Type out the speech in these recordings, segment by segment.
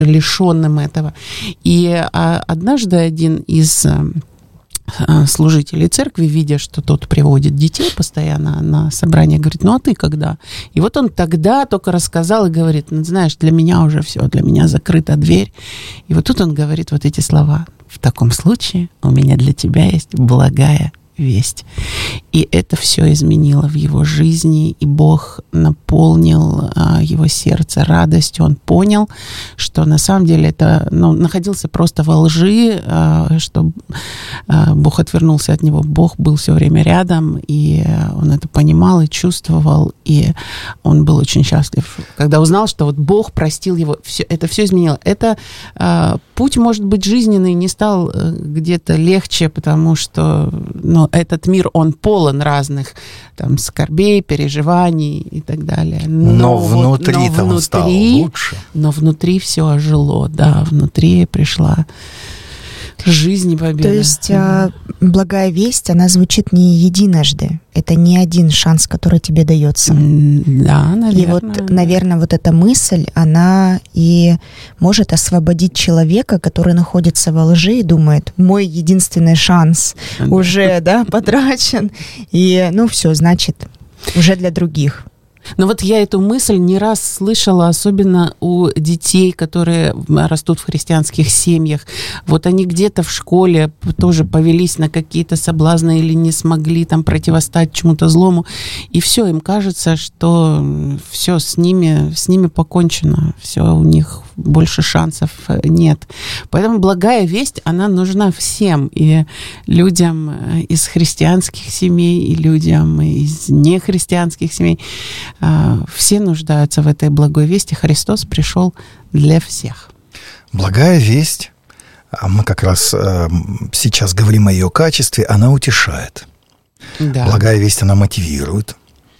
лишенным этого. И однажды один из служителей церкви, видя, что тот приводит детей постоянно на собрание, говорит: ну а ты когда? И вот он тогда только рассказал и говорит: ну знаешь, для меня уже все, для меня закрыта дверь. И вот тут он говорит вот эти слова: в таком случае у меня для тебя есть благая весть. И это все изменило в его жизни, и Бог наполнил его сердце радостью. Он понял, что на самом деле это, находился просто во лжи, что Бог отвернулся от него. Бог был все время рядом, и он это понимал и чувствовал, и он был очень счастлив, когда узнал, что вот Бог простил его. Это все изменило. Это путь, может быть, жизненный не стал где-то легче, потому что этот мир, он полон разных там скорбей, переживаний и так далее. Но внутри-то он стал лучше. Но внутри все ожило, да, внутри пришла жизнь и победа. То есть благая весть, она звучит не единожды. Это не один шанс, который тебе дается. Да, наверное. И вот, наверное, вот эта мысль, она и может освободить человека, который находится во лжи и думает: мой единственный шанс уже, потрачен. И, все, значит, уже для других. Но вот я эту мысль не раз слышала, особенно у детей, которые растут в христианских семьях. Вот они где-то в школе тоже повелись на какие-то соблазны или не смогли там противостать чему-то злому. И все, им кажется, что все с ними покончено, все, у них больше шансов нет. Поэтому благая весть, она нужна всем, и людям из христианских семей, и людям из нехристианских семей. Все нуждаются в этой благой вести. Христос пришел для всех. Благая весть, мы как раз сейчас говорим о ее качестве, она утешает. Да. Благая весть, она мотивирует.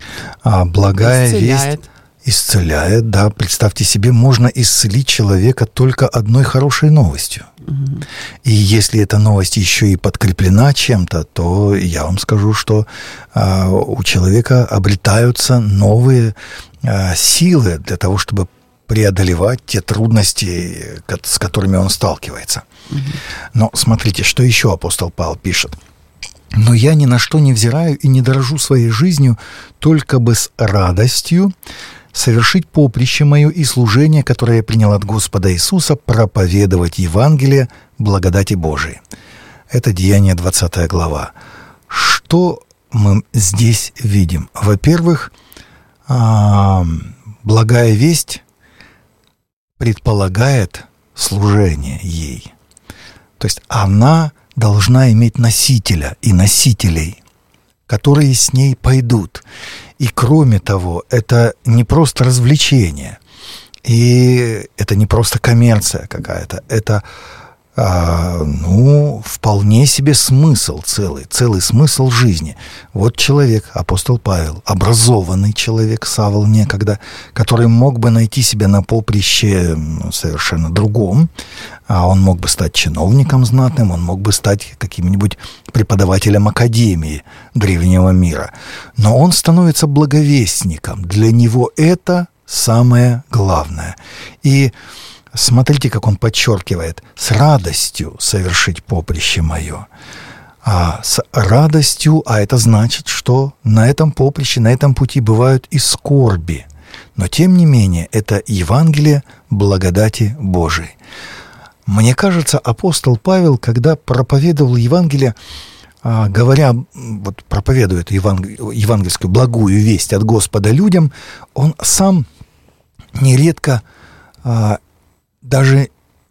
А благая весть исцеляет, да. Представьте себе, можно исцелить человека только одной хорошей новостью. Угу. И если эта новость еще и подкреплена чем-то, то я вам скажу, что у человека обретаются новые силы для того, чтобы преодолевать те трудности, с которыми он сталкивается. Угу. Но смотрите, что еще апостол Павел пишет. «Но я ни на что не взираю и не дорожу своей жизнью, только бы с радостью совершить поприще мое и служение, которое я принял от Господа Иисуса, проповедовать Евангелие благодати Божией». Это Деяния 20 глава. Что мы здесь видим? Во-первых, благая весть предполагает служение ей. То есть она должна иметь носителя и носителей, которые с ней пойдут. И кроме того, это не просто развлечение, и это не просто коммерция какая-то, это вполне себе смысл целый смысл жизни. Вот человек, апостол Павел, образованный человек, Савл некогда, который мог бы найти себя на поприще совершенно другом. Он мог бы стать чиновником знатным, он мог бы стать каким-нибудь преподавателем академии древнего мира. Но он становится благовестником. Для него это самое главное. И смотрите, как он подчеркивает: с радостью совершить поприще мое. С радостью, это значит, что на этом поприще, на этом пути бывают и скорби. Но тем не менее, это Евангелие благодати Божией. Мне кажется, апостол Павел, когда проповедовал Евангелие, проповедует евангельскую благую весть от Господа людям, он сам нередко даже,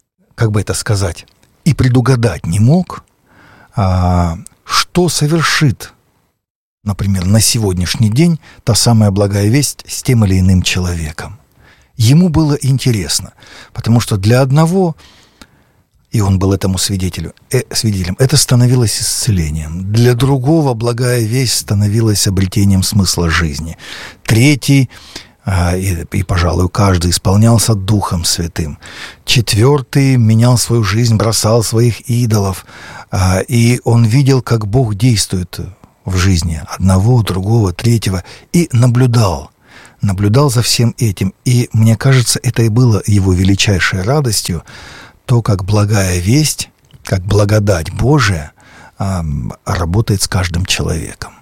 и предугадать не мог, что совершит, например, на сегодняшний день та самая благая весть с тем или иным человеком. Ему было интересно, потому что для одного, и он был этому свидетелем, это становилось исцелением. Для другого благая весть становилась обретением смысла жизни. Третий, и, пожалуй, каждый исполнялся Духом Святым. Четвертый менял свою жизнь, бросал своих идолов, и он видел, как Бог действует в жизни одного, другого, третьего, и наблюдал наблюдал за всем этим. И мне кажется, это и было его величайшей радостью, то, как благая весть, как благодать Божия работает с каждым человеком.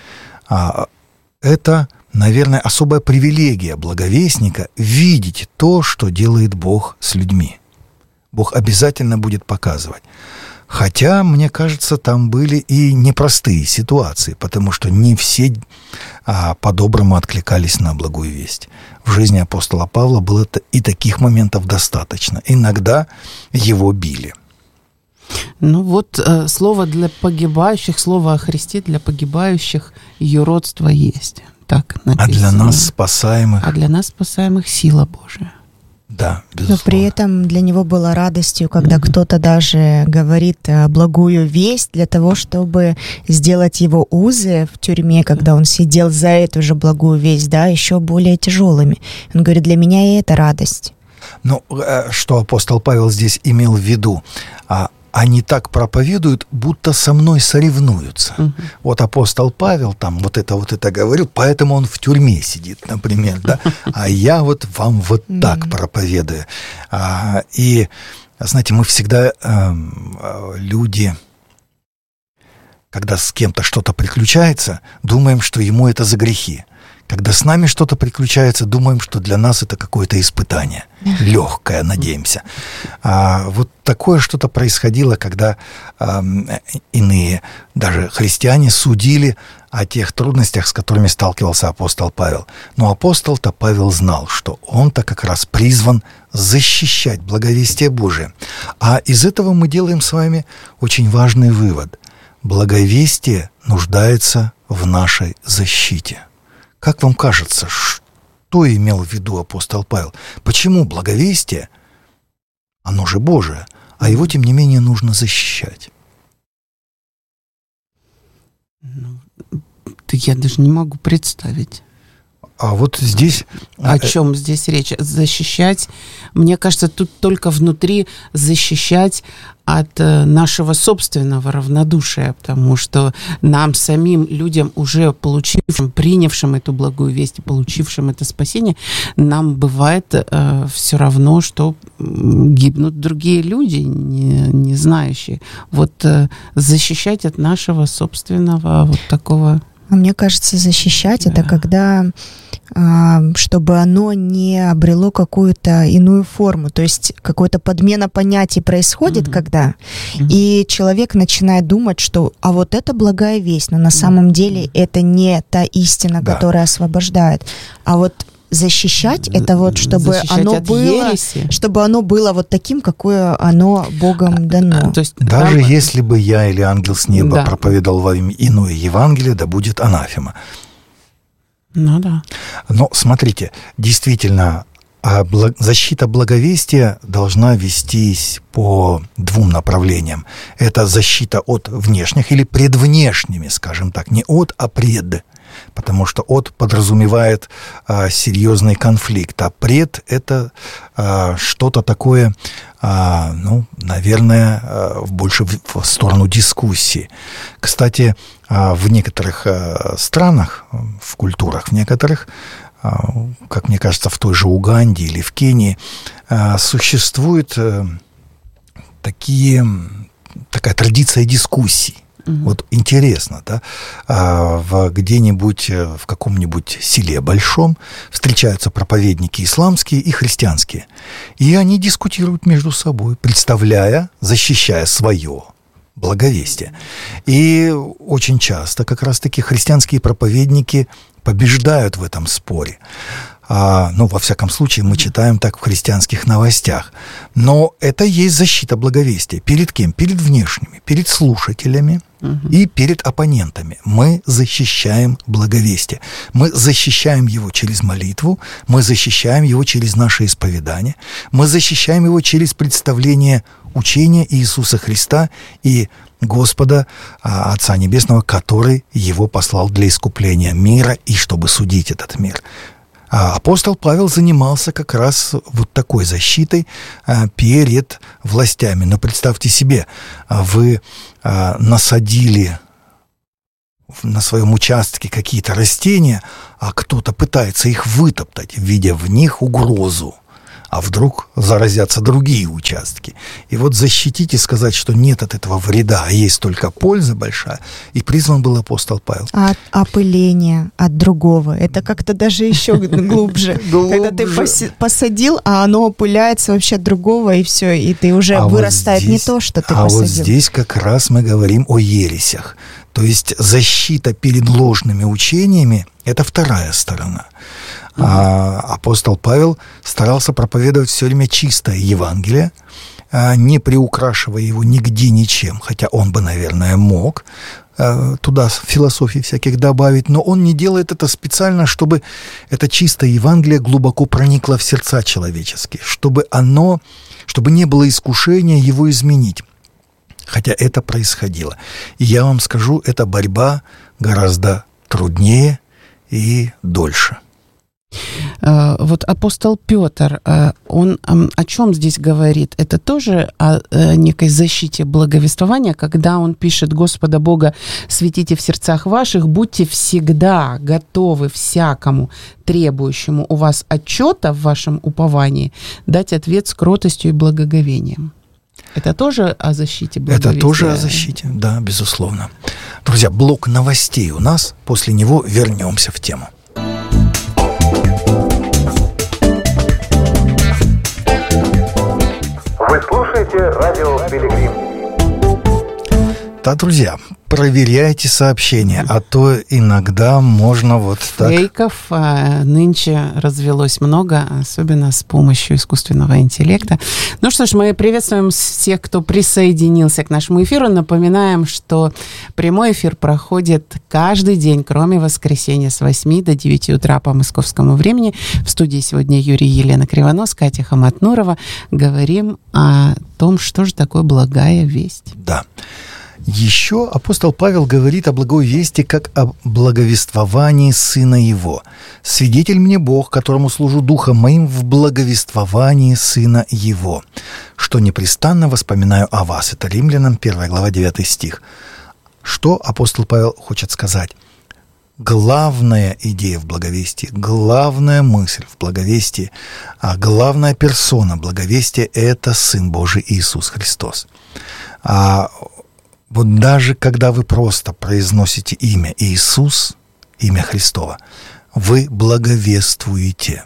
Это, наверное, особая привилегия благовестника видеть то, что делает Бог с людьми. Бог обязательно будет показывать. Хотя, мне кажется, там были и непростые ситуации, потому что не все по-доброму откликались на благую весть. В жизни апостола Павла было и таких моментов достаточно. Иногда его били. Ну вот слово для погибающих, слово о Христе для погибающих, юродство есть. Так написано. А для нас спасаемых сила Божия. Да, безусловно. Но при этом для него было радостью, когда кто-то даже говорит благую весть для того, чтобы сделать его узы в тюрьме, когда он сидел за эту же благую весть, да, еще более тяжелыми. Он говорит, для меня и это радость. Ну, что апостол Павел здесь имел в виду? Они так проповедуют, будто со мной соревнуются. Вот апостол Павел там вот это говорил, поэтому он в тюрьме сидит, например, да? А я вот вам вот так проповедую. И, знаете, мы всегда, люди, когда с кем-то что-то приключается, думаем, что ему это за грехи. Когда с нами что-то приключается, думаем, что для нас это какое-то испытание. Легкое, надеемся. Вот такое что-то происходило, когда иные, даже христиане, судили о тех трудностях, с которыми сталкивался апостол Павел. Но апостол-то Павел знал, что он-то как раз призван защищать благовестие Божие. А из этого мы делаем с вами очень важный вывод. Благовестие нуждается в нашей защите. Как вам кажется, что имел в виду апостол Павел? Почему благовестие, оно же Божие, а его, тем не менее, нужно защищать? Я даже не могу представить. А вот здесь... О чем здесь речь? Защищать, мне кажется, тут только внутри защищать от нашего собственного равнодушия, потому что нам самим, людям, уже принявшим эту благую весть и получившим это спасение, нам бывает все равно, что гибнут другие люди, не знающие. Вот защищать от нашего собственного вот такого... Мне кажется, защищать это когда, чтобы оно не обрело какую-то иную форму, то есть какая-то подмена понятий происходит, когда, и человек начинает думать, что а вот это благая весть, но на самом деле это не та истина, которая освобождает, а вот защищать это вот, чтобы оно было вот таким, какое оно Богом дано. То есть, даже если бы я или ангел с неба проповедовал вам иное Евангелие, да будет анафема. Ну да. Но смотрите, действительно, защита благовестия должна вестись по двум направлениям. Это защита от внешних или предвнешними, скажем так, не от, а пред. Потому что от подразумевает серьезный конфликт, а пред — это что-то такое, наверное, больше в сторону дискуссии. Кстати, в некоторых странах, в культурах, в некоторых, как мне кажется, в той же Уганде или в Кении, существует такая традиция дискуссий. Вот интересно, да, где-нибудь в каком-нибудь селе большом встречаются проповедники исламские и христианские, и они дискутируют между собой, защищая свое благовестие. И очень часто как раз-таки христианские проповедники побеждают в этом споре. Во всяком случае, мы читаем так в христианских новостях. Но это есть защита благовестия. Перед кем? Перед внешними, перед слушателями и перед оппонентами. Мы защищаем благовестие. Мы защищаем его через молитву, мы защищаем его через наше исповедание, мы защищаем его через представление учения Иисуса Христа и Господа, Отца Небесного, который его послал для искупления мира и чтобы судить этот мир. Апостол Павел занимался как раз вот такой защитой перед властями. Но представьте себе, вы насадили на своем участке какие-то растения, а кто-то пытается их вытоптать, видя в них угрозу. А вдруг заразятся другие участки. И вот защитить и сказать, что нет от этого вреда, а есть только польза большая, и призван был апостол Павел. А опыление от другого, это как-то даже еще глубже. Когда ты посадил, а оно опыляется вообще от другого, и все, и ты уже вырастает не то, что ты посадил. А вот здесь как раз мы говорим о ересях. То есть защита перед ложными учениями – это вторая сторона. А апостол Павел старался проповедовать все время чистое Евангелие, не приукрашивая его нигде ничем, хотя он бы, наверное, мог туда философий всяких добавить, но он не делает это специально, чтобы это чистое Евангелие глубоко проникло в сердца человеческие, чтобы не было искушения его изменить. Хотя это происходило. И я вам скажу, эта борьба гораздо труднее и дольше. Вот апостол Петр, он о чем здесь говорит? Это тоже о некой защите благовествования, когда он пишет: «Господа Бога светите в сердцах ваших, будьте всегда готовы всякому требующему у вас отчета в вашем уповании дать ответ с кротостью и благоговением». Это тоже о защите благовестия? Это тоже о защите, да, безусловно. Друзья, блок новостей у нас, после него вернемся в тему. Вы слушаете радио «Пилигрим». Да, друзья, проверяйте сообщения, а то иногда можно вот так... Фейков нынче развелось много, особенно с помощью искусственного интеллекта. Ну что ж, мы приветствуем всех, кто присоединился к нашему эфиру. Напоминаем, что прямой эфир проходит каждый день, кроме воскресенья, с 8 до 9 утра по московскому времени. В студии сегодня Юрий и Елена Кривонос, Катя Хаматнурова. Говорим о том, что же такое благая весть. Да. Еще апостол Павел говорит о благой вести как о благовествовании Сына Его. «Свидетель мне Бог, которому служу Духом Моим в благовествовании Сына Его, что непрестанно воспоминаю о вас». Это Римлянам 1 глава 9 стих. Что апостол Павел хочет сказать? Главная идея в благовестии, главная мысль в благовестии, а главная персона благовестия – это Сын Божий Иисус Христос. Вот даже когда вы просто произносите имя Иисус, имя Христово, вы благовествуете.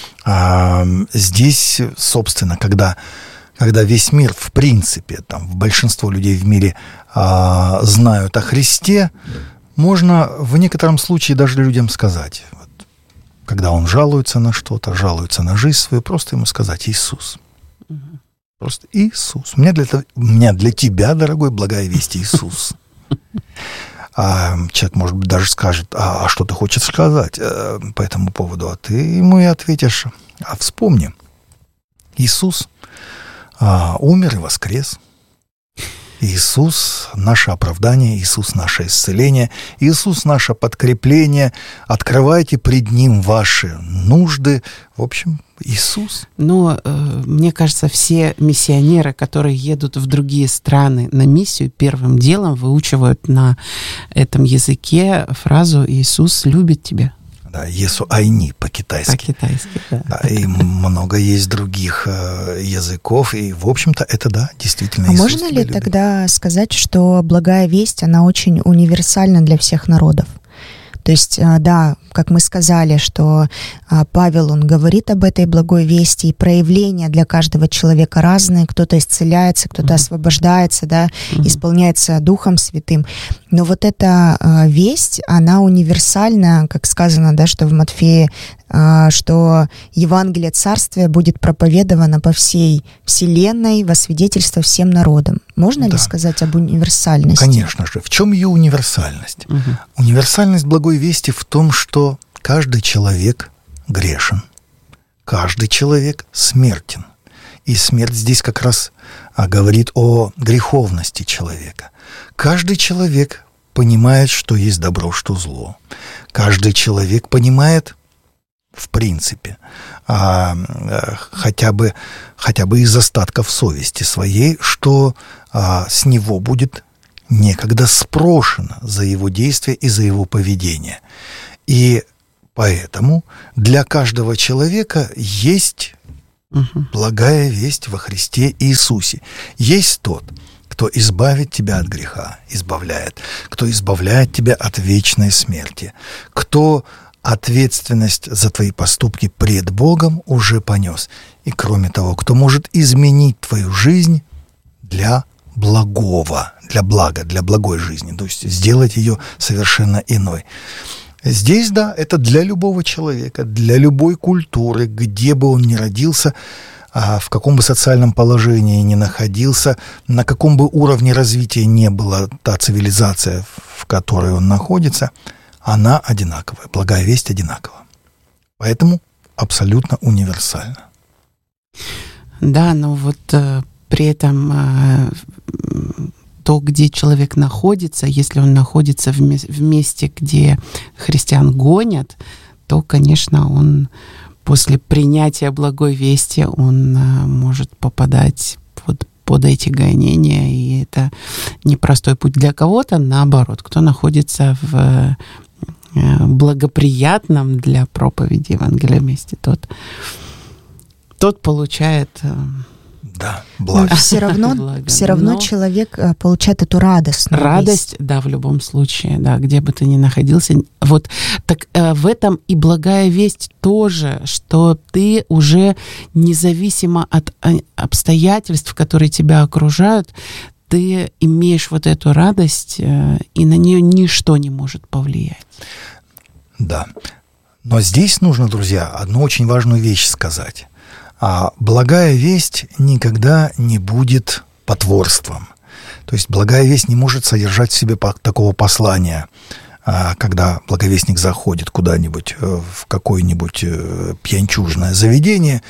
Здесь, собственно, когда весь мир, в принципе, там, большинство людей в мире знают о Христе, можно в некотором случае даже людям сказать, вот, когда он жалуется на что-то, жалуется на жизнь свою, просто ему сказать «Иисус». Просто Иисус. У меня для тебя, дорогой, благая весть Иисус. Человек, может быть, даже скажет: а что ты хочешь сказать по этому поводу? А ты ему и ответишь: а вспомни, Иисус умер и воскрес. Иисус – наше оправдание, Иисус – наше исцеление, Иисус – наше подкрепление. Открывайте пред Ним ваши нужды. В общем, Иисус. Но мне кажется, все миссионеры, которые едут в другие страны на миссию, первым делом выучивают на этом языке фразу «Иисус любит тебя». Да, «Есу айни» по-китайски. По-китайски, да. Да, и много есть других языков, и, в общем-то, это, да, действительно Иисус. А можно ли тогда сказать, что благая весть, она очень универсальна для всех народов? То есть, да, как мы сказали, что Павел, он говорит об этой благой вести, и проявления для каждого человека разные. Кто-то исцеляется, кто-то освобождается, да, исполняется Духом Святым. Но вот эта весть, она универсальна, как сказано, да, что в Матфея, что Евангелие Царствия будет проповедовано по всей вселенной во свидетельство всем народам. Можно ли сказать об универсальности? Конечно же. В чем ее универсальность? Универсальность благой вести в том, что каждый человек грешен, каждый человек смертен. И смерть здесь как раз говорит о греховности человека. Каждый человек понимает, что есть добро, что зло. Каждый человек понимает, в принципе, хотя бы из остатков совести своей, что с него будет некогда спрошено за его действия и за его поведение. И поэтому для каждого человека есть благая весть во Христе Иисусе. Есть тот, кто избавит тебя от греха, избавляет, кто избавляет тебя от вечной смерти, кто ответственность за твои поступки пред Богом уже понес. И кроме того, кто может изменить твою жизнь для благого, для блага, для благой жизни, то есть сделать ее совершенно иной. Здесь, да, это для любого человека, для любой культуры, где бы он ни родился, в каком бы социальном положении ни находился, на каком бы уровне развития не была та цивилизация, в которой он находится, она одинаковая, благая весть одинакова. Поэтому абсолютно универсальна. Да, но вот при этом то, где человек находится, если он находится в месте, где христиан гонят, то, конечно, он после принятия благой вести, он может попадать под эти гонения, и это непростой путь для кого-то. Наоборот, кто находится в благоприятном для проповеди Евангелия месте, тот получает... Да, благо. Все равно человек получает эту радость. Да, в любом случае, да, где бы ты ни находился. Вот так в этом и благая весть тоже, что ты уже независимо от обстоятельств, которые тебя окружают, ты имеешь вот эту радость, и на нее ничто не может повлиять. Да. Но здесь нужно, друзья, одну очень важную вещь сказать. А благая весть никогда не будет потворством. То есть благая весть не может содержать в себе такого послания, когда благовестник заходит куда-нибудь в какое-нибудь пьянчужное заведение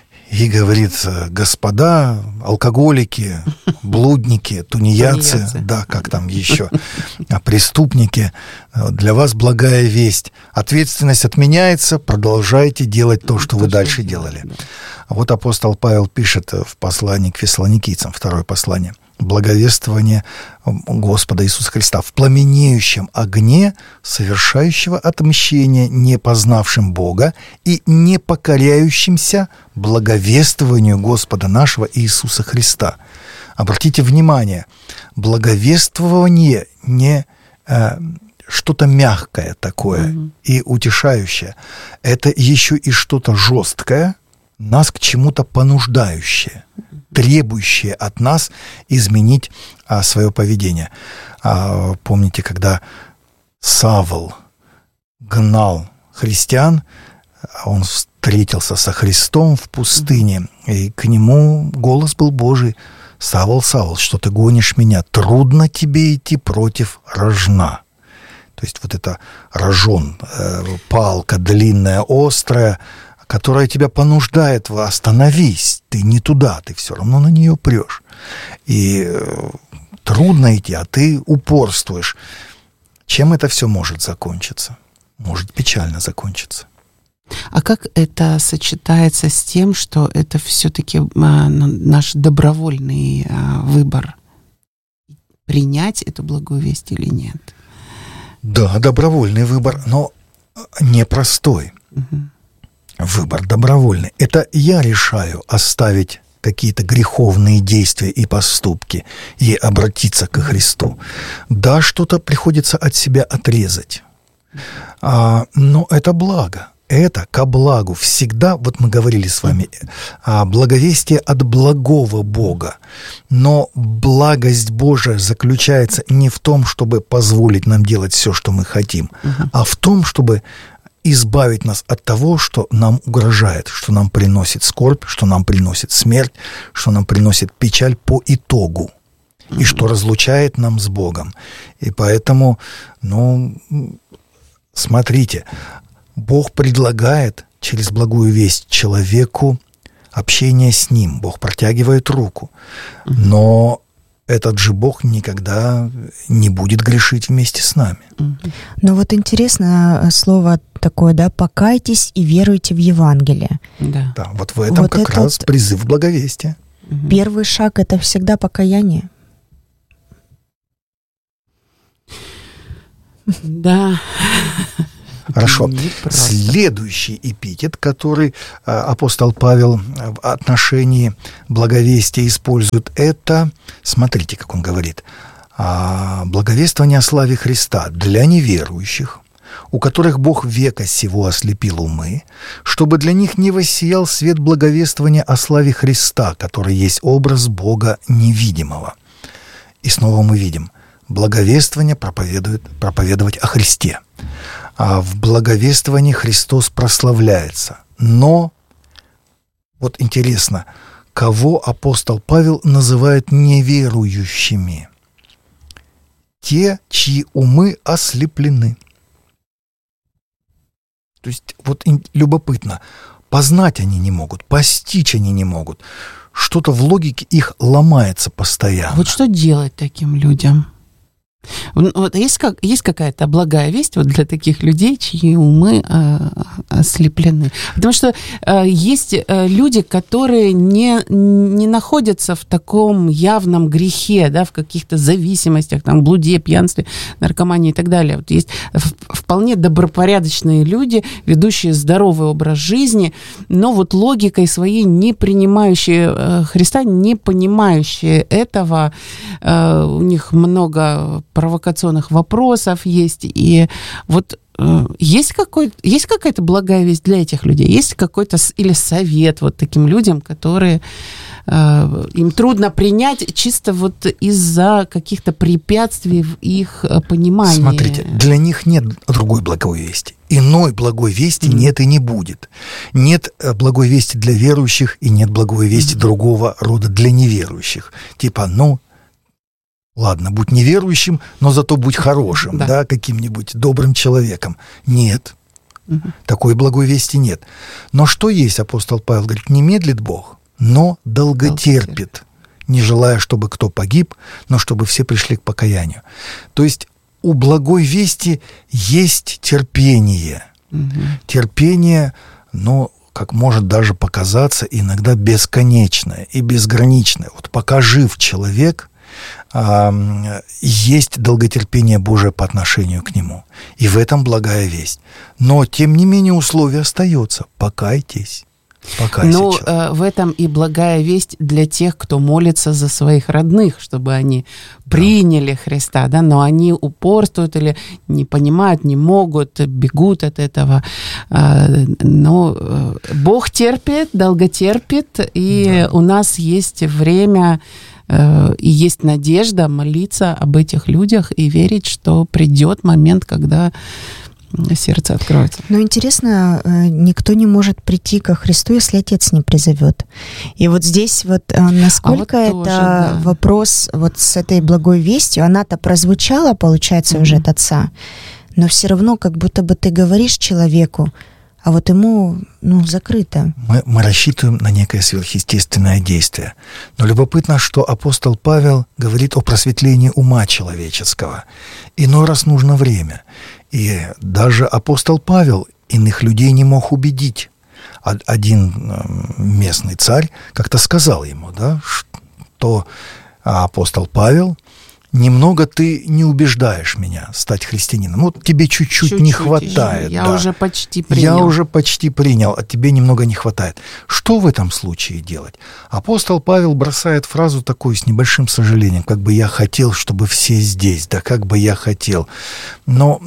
и говорит: господа, алкоголики, блудники, тунеядцы, да, как там еще, преступники, для вас благая весть. Ответственность отменяется, продолжайте делать то, что вы дальше делали. А вот апостол Павел пишет в послании к Фессалоникийцам, второе послание: благовествование Господа Иисуса Христа в пламенеющем огне, совершающего отмщение не познавшим Бога и не покоряющимся благовествованию Господа нашего Иисуса Христа. Обратите внимание, благовествование не что-то мягкое такое и утешающее. Это еще и что-то жесткое, нас к чему-то понуждающее, требующее от нас изменить свое поведение. Помните, когда Савл гнал христиан, он встретился со Христом в пустыне, и к нему голос был Божий: «Савл, Савл, что ты гонишь меня? Трудно тебе идти против рожна». То есть вот это рожон, палка длинная, острая, которая тебя понуждает: остановись, ты не туда, ты все равно на нее прешь. И трудно идти, а ты упорствуешь. Чем это все может закончиться? Может печально закончиться. А как это сочетается с тем, что это все-таки наш добровольный выбор? Принять эту благую весть или нет? Да, добровольный выбор, но непростой. Выбор добровольный. Это я решаю оставить какие-то греховные действия и поступки и обратиться ко Христу. Да, что-то приходится от себя отрезать. Но это благо. Это ко благу. Всегда, вот мы говорили с вами, благовестие от благого Бога. Но благость Божия заключается не в том, чтобы позволить нам делать все, что мы хотим, а в том, чтобы избавить нас от того, что нам угрожает, что нам приносит скорбь, что нам приносит смерть, что нам приносит печаль по итогу, и что разлучает нам с Богом. И поэтому, смотрите, Бог предлагает через благую весть человеку общение с Ним. Бог протягивает руку. Но этот же Бог никогда не будет грешить вместе с нами. Но вот интересно слово такое, да, покайтесь и веруйте в Евангелие. Да, вот в этом вот как раз призыв благовестия. Первый шаг — это всегда покаяние. Да. Хорошо. Следующий эпитет, который апостол Павел в отношении благовестия использует, это, смотрите, как он говорит, благовествование о славе Христа для неверующих, у которых Бог века сего ослепил умы, чтобы для них не воссиял свет благовествования о славе Христа, который есть образ Бога невидимого. И снова мы видим, благовествование проповедовать о Христе. А в благовествовании Христос прославляется. Но, вот интересно, кого апостол Павел называет неверующими? Те, чьи умы ослеплены. То есть, вот любопытно, познать они не могут, постичь они не могут. Что-то в логике их ломается постоянно. Вот что делать таким людям? Вот есть какая-то благая весть вот для таких людей, чьи умы ослеплены. Потому что есть люди, которые не находятся в таком явном грехе, да, в каких-то зависимостях, там, блуде, пьянстве, наркомании и так далее. Вот есть вполне добропорядочные люди, ведущие здоровый образ жизни, но вот логикой своей не принимающие Христа, не понимающие этого. У них много провокационных вопросов есть, и вот есть какая-то благая весть для этих людей, есть какой-то или совет вот таким людям, которые им трудно принять чисто вот из-за каких-то препятствий в их понимании. Смотрите, для них нет другой благой вести. Иной благой вести нет и не будет. Нет благой вести для верующих и нет благой вести другого рода для неверующих. Типа, ладно, будь неверующим, но зато будь хорошим, да, каким-нибудь добрым человеком. Нет, такой благой вести нет. Но что есть, апостол Павел говорит, не медлит Бог, но долготерпит, не желая, чтобы кто погиб, но чтобы все пришли к покаянию. То есть у благой вести есть терпение. Терпение, как может даже показаться, иногда бесконечное и безграничное. Вот пока жив человек, есть долготерпение Божие по отношению к нему. И в этом благая весть. Но, тем не менее, условие остается. Покайтесь. Но в этом и благая весть для тех, кто молится за своих родных, чтобы они приняли Христа, да, но они упорствуют или не понимают, не могут, бегут от этого. Но Бог терпит, долготерпит, и у нас есть время и есть надежда молиться об этих людях и верить, что придет момент, когда сердце откроется. Но интересно, никто не может прийти ко Христу, если Отец не призовет. И вот здесь вот насколько это тоже, вопрос вот с этой благой вестью, она-то прозвучала, получается, уже от Отца, но все равно как будто бы ты говоришь человеку, а вот ему, закрыто. Мы рассчитываем на некое сверхъестественное действие. Но любопытно, что апостол Павел говорит о просветлении ума человеческого. Иной раз нужно время. И даже апостол Павел иных людей не мог убедить. Один местный царь как-то сказал ему, да, что апостол Павел, немного ты не убеждаешь меня стать христианином. Вот тебе чуть-чуть не хватает. Я уже почти принял. А тебе немного не хватает. Что в этом случае делать? Апостол Павел бросает фразу такую с небольшим сожалением. Как бы я хотел, чтобы все здесь. Да как бы я хотел. Но,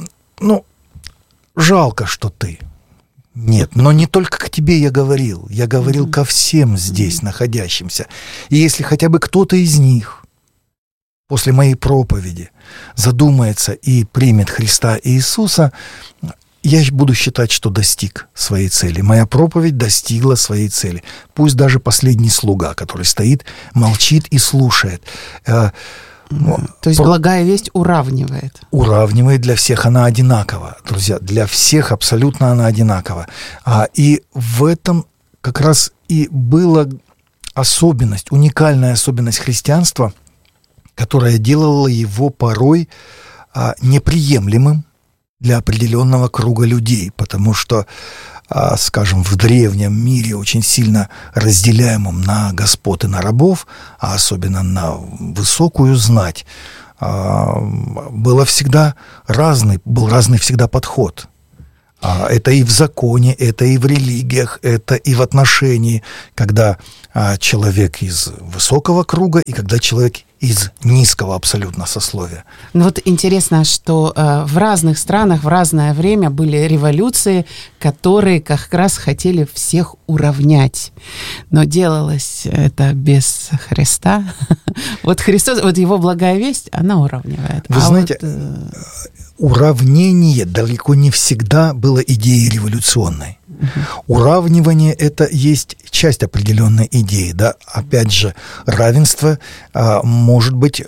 жалко, что ты. Нет, но не только к тебе я говорил. Я говорил ко всем здесь находящимся. И если хотя бы кто-то из них после моей проповеди задумается и примет Христа Иисуса, я буду считать, что достиг своей цели. Моя проповедь достигла своей цели. Пусть даже последний слуга, который стоит, молчит и слушает. То есть благая весть уравнивает. Уравнивает, для всех она одинакова. Друзья, для всех абсолютно она одинакова. И в этом как раз и была особенность, уникальная особенность христианства, которая делала его порой неприемлемым для определенного круга людей, потому что, скажем, в древнем мире, очень сильно разделяемом на господ и на рабов, а особенно на высокую знать, был разный всегда подход. Это и в законе, это и в религиях, это и в отношении, когда человек из высокого круга и когда человек из низкого абсолютно сословия. Ну вот интересно, что в разных странах в разное время были революции, которые как раз хотели всех уравнять. Но делалось это без Христа. Вот Христос, вот его благая весть, она уравнивает. Вы знаете, уравнение далеко не всегда было идеей революционной. Уравнивание – это есть часть определенной идеи. Да? Опять же, равенство может быть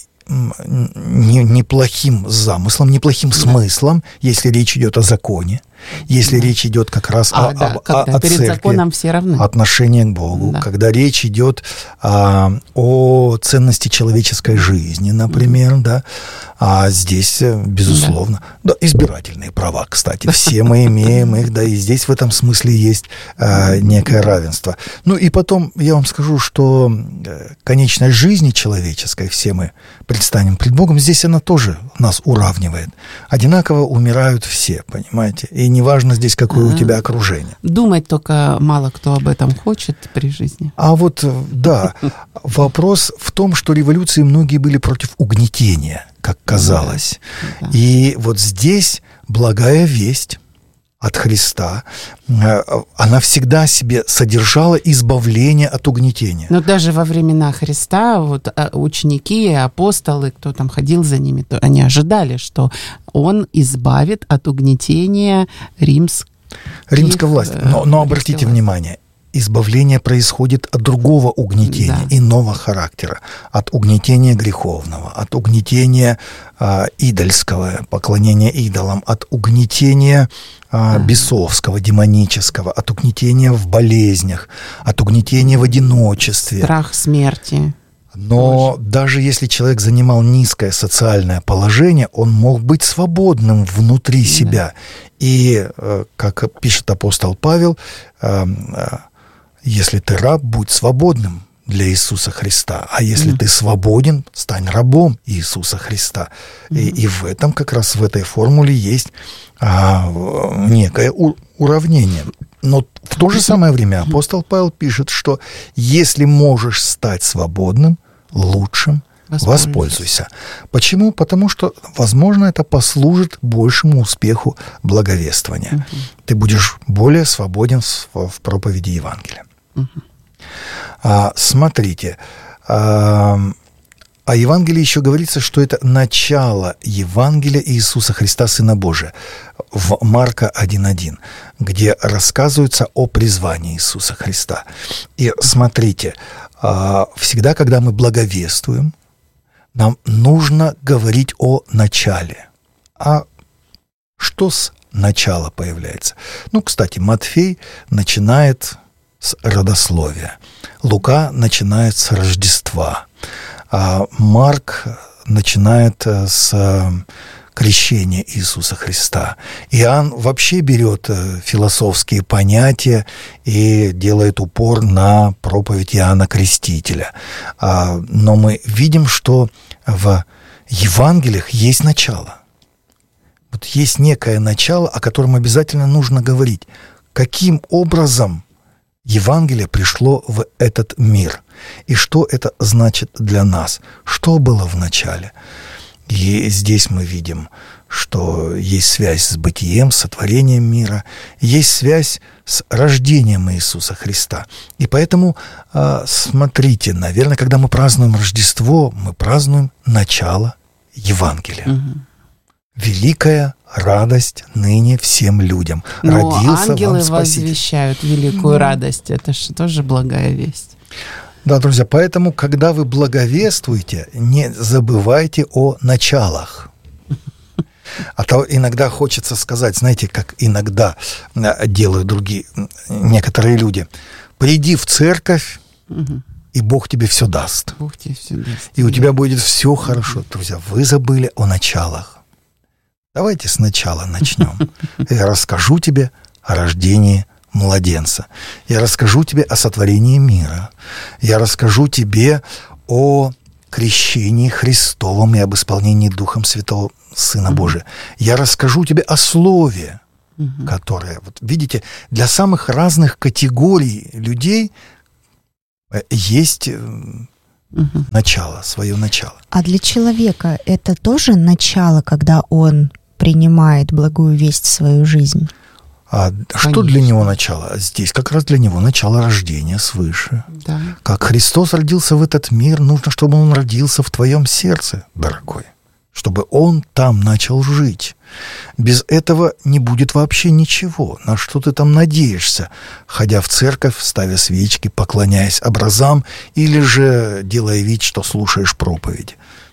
неплохим замыслом, неплохим смыслом, если речь идет о законе, если речь идет как раз о перед церкви, законом все равны. Отношение к Богу, когда речь идет о ценности человеческой жизни, например, да, а здесь, безусловно, избирательные права, кстати, все мы имеем их, да, и здесь в этом смысле есть некое равенство. Ну и потом я вам скажу, что конечность жизни человеческой, все мы предстанем пред Богом, здесь она тоже нас уравнивает. Одинаково умирают все, понимаете, и неважно здесь, какое у тебя окружение. Думать только мало кто об этом хочет при жизни. А вот, да, вопрос в том, что революции многие были против угнетения, как казалось. Да. И вот здесь благая весть от Христа, она всегда в себе содержала избавление от угнетения. Но даже во времена Христа вот ученики, апостолы, кто там ходил за ними, то они ожидали, что он избавит от угнетения римской власти. Но обратите внимание, избавление происходит от другого угнетения, иного характера, от угнетения греховного, от угнетения идольского, поклонения идолам, от угнетения бесовского, демонического, от угнетения в болезнях, от угнетения в одиночестве. Страх смерти. Но даже если человек занимал низкое социальное положение, он мог быть свободным внутри себя. И, как пишет апостол Павел, если ты раб, будь свободным для Иисуса Христа. А если ты свободен, стань рабом Иисуса Христа. И в этом, как раз в этой формуле есть некое уравнение. Но в то же самое время апостол Павел пишет, что если можешь стать свободным, лучшим, воспользуйся. Почему? Потому что, возможно, это послужит большему успеху благовествования. Ты будешь более свободен в проповеди Евангелия. Смотрите, о Евангелии еще говорится, что это начало Евангелия Иисуса Христа, Сына Божия, в Марка 1:1, где рассказывается о призвании Иисуса Христа. И смотрите, всегда, когда мы благовествуем, нам нужно говорить о начале. А что с начала появляется? Ну, кстати, Матфей начинает с родословия, Лука начинает с Рождества, Марк начинает с крещения Иисуса Христа. Иоанн вообще берет философские понятия и делает упор на проповедь Иоанна Крестителя. Но мы видим, что в Евангелиях есть начало. Вот есть некое начало, о котором обязательно нужно говорить. Каким образом Евангелие пришло в этот мир? И что это значит для нас? Что было в начале? И здесь мы видим, что есть связь с бытием, с сотворением мира, есть связь с рождением Иисуса Христа. И поэтому, смотрите, наверное, когда мы празднуем Рождество, мы празднуем начало Евангелия. Великая радость ныне всем людям. Но родился ангелы вам Спаситель. Возвещают великую радость. Это же тоже благая весть. Да, друзья, поэтому, когда вы благовествуете, не забывайте о началах. А то иногда хочется сказать, знаете, как иногда делают некоторые люди. Приди в церковь, и Бог тебе все даст. Бог тебе все даст. И у тебя будет все хорошо. Друзья, вы забыли о началах. Давайте сначала начнем. Я расскажу тебе о рождении младенца. Я расскажу тебе о сотворении мира. Я расскажу тебе о крещении Христовом и об исполнении Духом Святого Сына Божия. Я расскажу тебе о Слове, которое, вот видите, для самых разных категорий людей есть начало, свое начало. А для человека это тоже начало, когда он принимает благую весть в свою жизнь? А что для него начало? Здесь как раз для него начало рождения свыше. Да. Как Христос родился в этот мир, нужно, чтобы Он родился в твоем сердце, дорогой. Чтобы Он там начал жить. Без этого не будет вообще ничего. На что ты там надеешься, ходя в церковь, ставя свечки, поклоняясь образам или же делая вид, что слушаешь проповедь.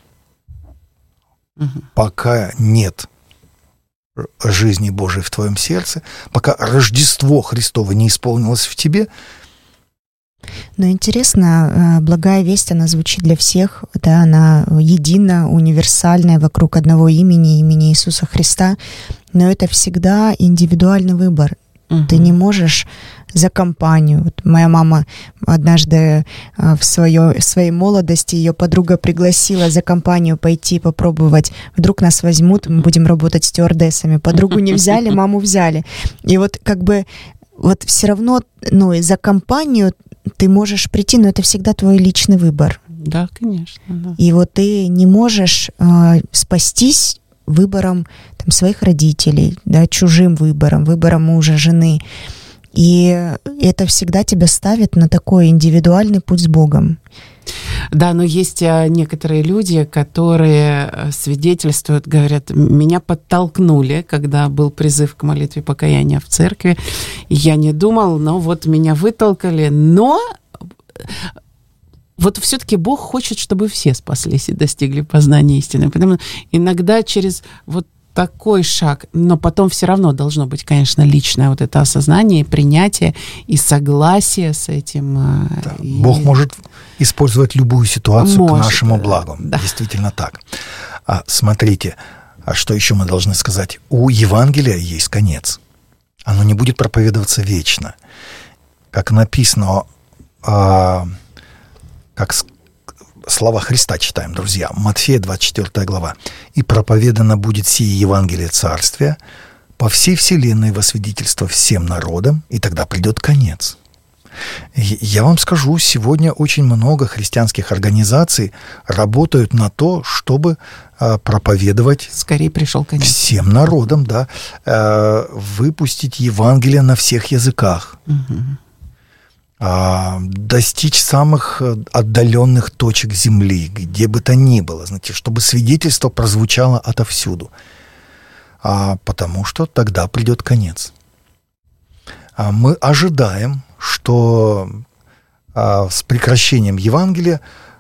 Пока нет жизни Божией в твоем сердце, пока Рождество Христово не исполнилось в тебе. Но интересно, благая весть, она звучит для всех, да, она едина, универсальная, вокруг одного имени Иисуса Христа, но это всегда индивидуальный выбор. Ты не можешь за компанию. Вот моя мама однажды в своей молодости, ее подруга пригласила за компанию пойти попробовать. Вдруг нас возьмут, мы будем работать стюардессами. Подругу не взяли, маму взяли. И вот как бы вот все равно, ну, за компанию ты можешь прийти, но это всегда твой личный выбор. Да, конечно. Да. И вот ты не можешь спастись выбором там, своих родителей, да, чужим выбором мужа, жены. И это всегда тебя ставит на такой индивидуальный путь с Богом. Да, но есть некоторые люди, которые свидетельствуют, говорят, меня подтолкнули, когда был призыв к молитве покаяния в церкви. Я не думал, но вот меня вытолкали. Но вот все-таки Бог хочет, чтобы все спаслись и достигли познания истины. Поэтому иногда через вот такой шаг, но потом все равно должно быть, конечно, личное вот это осознание, принятие и согласие с этим. Да. Бог может использовать любую ситуацию к нашему благу. Да. Действительно так. Смотрите, что еще мы должны сказать? У Евангелия есть конец. Оно не будет проповедоваться вечно. Как написано, как слова Христа читаем, друзья. Матфея, 24 глава. «И проповедано будет сие Евангелие Царствия по всей вселенной во свидетельство всем народам, и тогда придет конец». Я вам скажу, сегодня очень много христианских организаций работают на то, чтобы проповедовать скорее пришел конец. Всем народам, да, выпустить Евангелие на всех языках. Достичь самых отдаленных точек земли, где бы то ни было, знаете, чтобы свидетельство прозвучало отовсюду. Потому что тогда придет конец. Мы ожидаем, что с прекращением Евангелия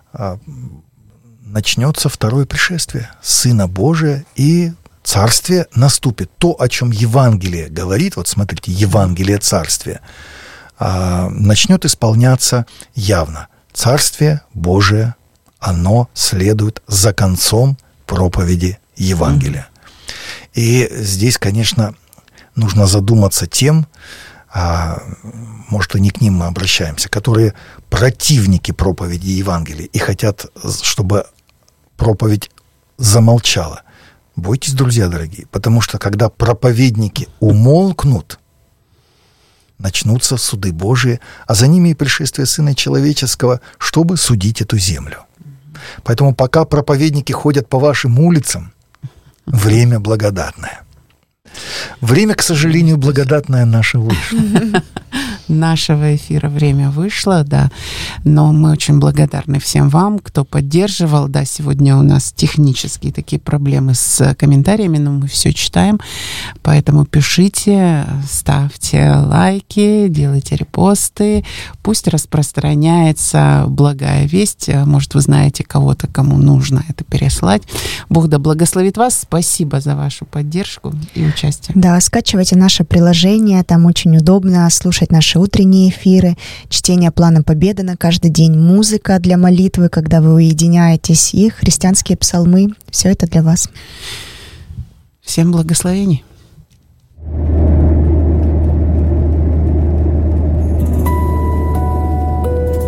начнется второе пришествие Сына Божия, и Царствие наступит. То, о чем Евангелие говорит, вот смотрите, Евангелие Царствия, начнет исполняться явно. Царствие Божие, оно следует за концом проповеди Евангелия. И здесь, конечно, нужно задуматься тем, может, и не к ним мы обращаемся, которые противники проповеди Евангелия и хотят, чтобы проповедь замолчала. Бойтесь, друзья дорогие, потому что когда проповедники умолкнут, начнутся суды Божии, а за ними и пришествие Сына Человеческого, чтобы судить эту землю. Поэтому пока проповедники ходят по вашим улицам, время благодатное. Время, к сожалению, благодатное наше вышло. Нашего эфира время вышло, да, но мы очень благодарны всем вам, кто поддерживал, да, сегодня у нас технические такие проблемы с комментариями, но мы все читаем, поэтому пишите, ставьте лайки, делайте репосты, пусть распространяется благая весть, может, вы знаете кого-то, кому нужно это переслать. Бог да благословит вас, спасибо за вашу поддержку и участие. Да, скачивайте наше приложение, там очень удобно слушать наши утренние эфиры, чтение плана Победы на каждый день, музыка для молитвы, когда вы уединяетесь, и христианские псалмы. Все это для вас. Всем благословений.